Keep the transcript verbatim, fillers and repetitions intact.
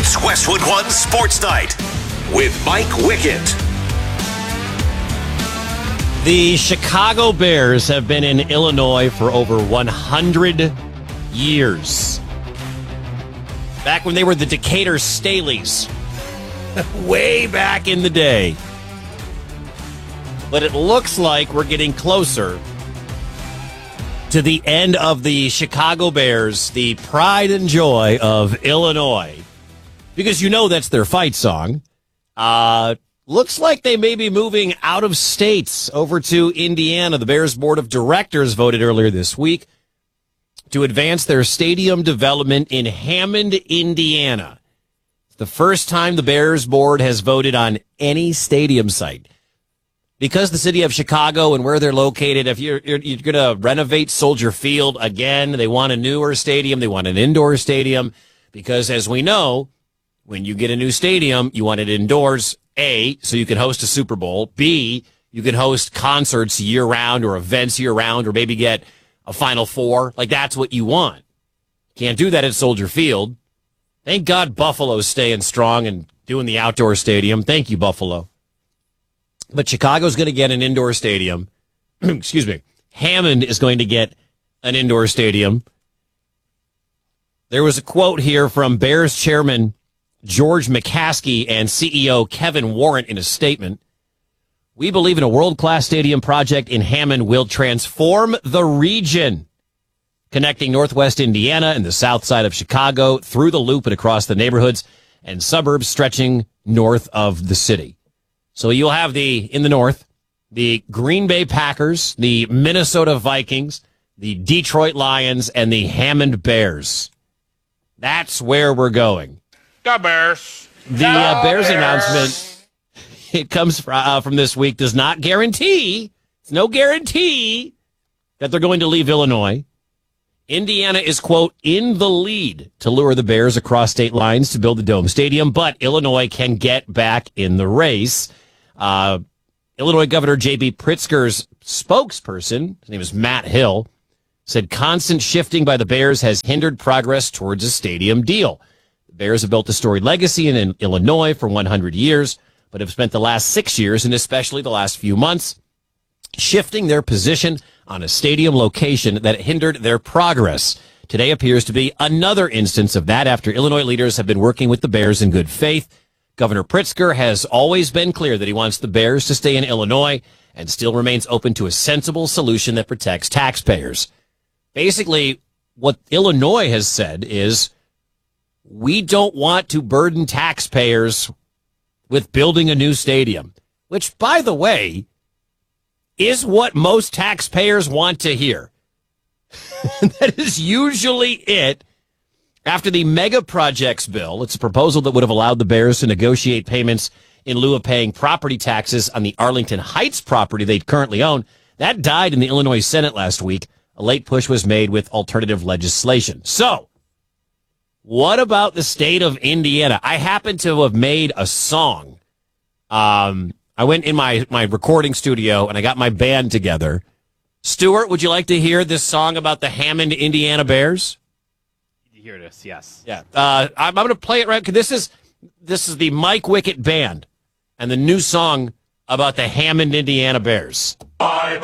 It's Westwood One Sports Night with Mike Wickett. The Chicago Bears have been in Illinois for over one hundred years. Back when they were the Decatur Staleys. Way back in the day. But it looks like we're getting closer to the end of the Chicago Bears, the pride and joy of Illinois. Because you know that's their fight song. Uh, looks like they may be moving out of states over to Indiana. The Bears Board of Directors voted earlier this week to advance their stadium development in Hammond, Indiana. It's the first time the Bears Board has voted on any stadium site. Because the city of Chicago and where they're located, if you're, you're, you're going to renovate Soldier Field again, they want a newer stadium, they want an indoor stadium, because as we know, when you get a new stadium, you want it indoors, A, so you can host a Super Bowl, B, you can host concerts year-round or events year-round or maybe get a Final Four. Like, that's what you want. Can't do that at Soldier Field. Thank God Buffalo's staying strong and doing the outdoor stadium. Thank you, Buffalo. But Chicago's going to get an indoor stadium. Excuse me. Hammond is going to get an indoor stadium. There was a quote here from Bears chairman George McCaskey and C E O Kevin Warrant in a statement. We believe in a world-class stadium project in Hammond will transform the region, connecting Northwest Indiana and the south side of Chicago through the loop and across the neighborhoods and suburbs stretching north of the city. So you'll have the, in the north, the Green Bay Packers, the Minnesota Vikings, the Detroit Lions, and the Hammond Bears. That's where we're going. The Bears. The uh, Bears announcement, it comes from, uh, from this week, does not guarantee, it's no guarantee that they're going to leave Illinois. Indiana is, quote, in the lead to lure the Bears across state lines to build the Dome Stadium, but Illinois can get back in the race. Uh, Illinois Governor J B Pritzker's spokesperson, his name is Matt Hill, said constant shifting by the Bears has hindered progress towards a stadium deal. The Bears have built a storied legacy in, in Illinois for one hundred years, but have spent the last six years, and especially the last few months, shifting their position on a stadium location that hindered their progress. Today appears to be another instance of that after Illinois leaders have been working with the Bears in good faith. Governor Pritzker has always been clear that he wants the Bears to stay in Illinois and still remains open to a sensible solution that protects taxpayers. Basically, what Illinois has said is, we don't want to burden taxpayers with building a new stadium, which, by the way, is what most taxpayers want to hear. That is usually it. After the mega projects bill, it's a proposal that would have allowed the Bears to negotiate payments in lieu of paying property taxes on the Arlington Heights property they currently own. That died in the Illinois Senate last week. A late push was made with alternative legislation. So, what about the state of Indiana? I happen to have made a song. Um, I went in my, my recording studio and I got my band together. Stuart, would you like to hear this song about the Hammond, Indiana Bears? Hear this, yes. Yeah. Uh, I'm, I'm going to play it right, because this is, this is the Mike Wickett Band and the new song about the Hammond, Indiana Bears. Bye.